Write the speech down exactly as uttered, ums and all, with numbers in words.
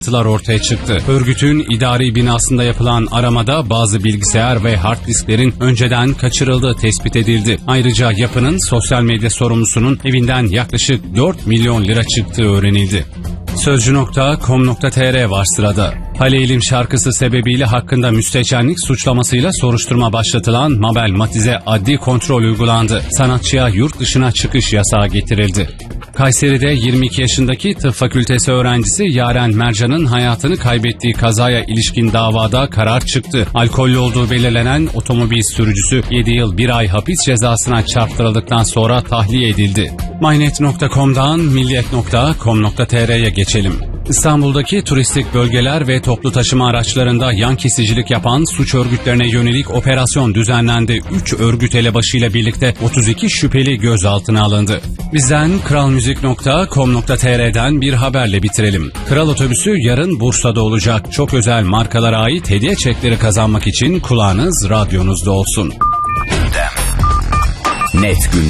ortaya çıktı. Örgütün idari binasında yapılan aramada bazı bilgisayar ve hard disklerin önceden kaçırıldığı tespit edildi. Ayrıca yapının sosyal medya sorumlusunun evinden yaklaşık dört milyon lira çıktığı öğrenildi. Sözcü nokta com nokta tr var sırada. Halil'im şarkısı sebebiyle hakkında müstehcenlik suçlamasıyla soruşturma başlatılan Mabel Matiz'e adli kontrol uygulandı. Sanatçıya yurt dışına çıkış yasağı getirildi. Kayseri'de yirmi iki yaşındaki tıp fakültesi öğrencisi Yaren Mercan'ın hayatını kaybettiği kazaya ilişkin davada karar çıktı. Alkollü olduğu belirlenen otomobil sürücüsü yedi yıl bir ay hapis cezasına çarptırıldıktan sonra tahliye edildi. mynet nokta com'dan milliyet nokta com nokta tr'ye geçelim. İstanbul'daki turistik bölgeler ve toplu taşıma araçlarında yan kesicilik yapan suç örgütlerine yönelik operasyon düzenlendi. üç örgüt elebaşıyla birlikte otuz iki şüpheli gözaltına alındı. Bizden kralmuzik nokta com nokta tr'den bir haberle bitirelim. Kral Otobüsü yarın Bursa'da olacak. Çok özel markalara ait hediye çekleri kazanmak için kulağınız radyonuzda olsun. Net gündem.